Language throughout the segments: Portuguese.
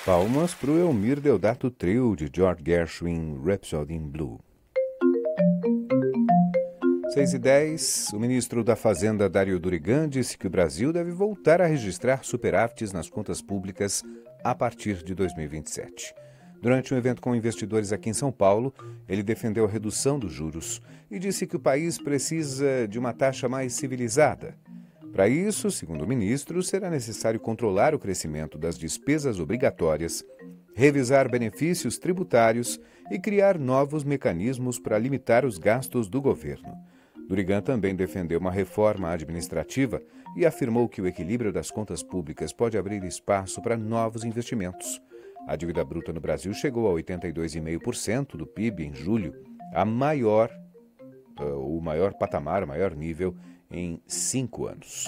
Palmas para o Elmir Deodato Trio, de George Gershwin, Rhapsody in Blue. 6h10, o ministro da Fazenda, Dário Durigan, disse que o Brasil deve voltar a registrar superávites nas contas públicas a partir de 2027. Durante um evento com investidores aqui em São Paulo, ele defendeu a redução dos juros e disse que o país precisa de uma taxa mais civilizada. Para isso, segundo o ministro, será necessário controlar o crescimento das despesas obrigatórias, revisar benefícios tributários e criar novos mecanismos para limitar os gastos do governo. Durigan também defendeu uma reforma administrativa e afirmou que o equilíbrio das contas públicas pode abrir espaço para novos investimentos. A dívida bruta no Brasil chegou a 82,5% do PIB em julho, o maior patamar, o maior nível em 5 anos.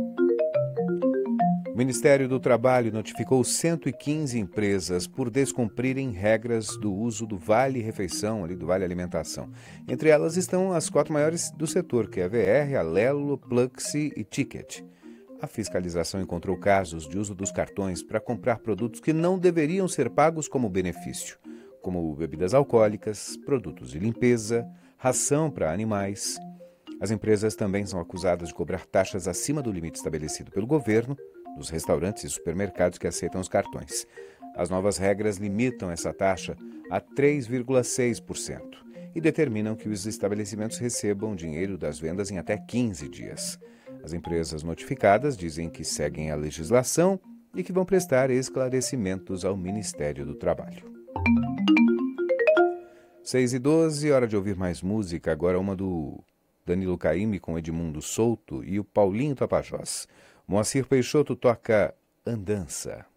O Ministério do Trabalho notificou 115 empresas por descumprirem regras do uso do Vale Refeição, do Vale Alimentação. Entre elas estão as 4 maiores do setor, que é a VR, Alelo, Pluxee e Ticket. A fiscalização encontrou casos de uso dos cartões para comprar produtos que não deveriam ser pagos como benefício, como bebidas alcoólicas, produtos de limpeza, ração para animais. As empresas também são acusadas de cobrar taxas acima do limite estabelecido pelo governo nos restaurantes e supermercados que aceitam os cartões. As novas regras limitam essa taxa a 3,6% e determinam que os estabelecimentos recebam dinheiro das vendas em até 15 dias. As empresas notificadas dizem que seguem a legislação e que vão prestar esclarecimentos ao Ministério do Trabalho. 6h12, hora de ouvir mais música. Agora uma do Danilo Caymmi com Edmundo Souto e o Paulinho Tapajós. Moacir Peixoto toca Andança.